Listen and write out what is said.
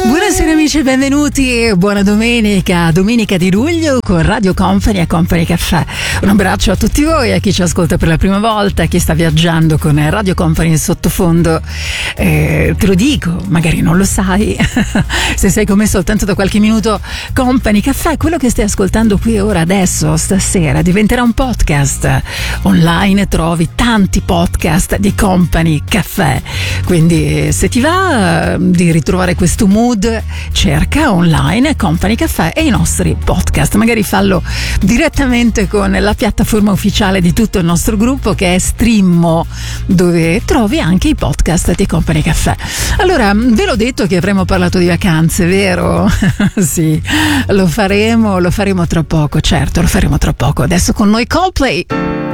Buonasera amici e benvenuti, buona domenica di luglio con Radio Company e Company Caffè. Un abbraccio a tutti voi, a chi ci ascolta per la prima volta, a chi sta viaggiando con Radio Company in sottofondo. Te lo dico, magari non lo sai, se sei con me soltanto da qualche minuto, Company Caffè, quello che stai ascoltando qui ora adesso, stasera, diventerà un podcast. Online trovi tanti podcast di Company Caffè, quindi se ti va di ritrovare questo mood, cerca online Company Caffè e i nostri podcast, magari fallo direttamente con la piattaforma ufficiale di tutto il nostro gruppo che è Streammo, dove trovi anche i podcast di Company Caffè. Allora, ve l'ho detto che avremmo parlato di vacanze, vero? Sì, lo faremo tra poco, certo, lo faremo tra poco. Adesso con noi Coldplay.